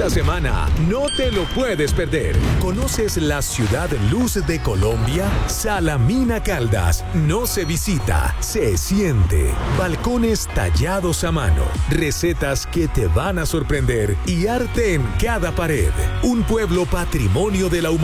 Esta semana no te lo puedes perder. ¿Conoces la ciudad luz de Colombia? Salamina Caldas no se visita, se siente. Balcones tallados a mano, recetas que te van a sorprender y arte en cada pared. Un pueblo patrimonio de la humanidad.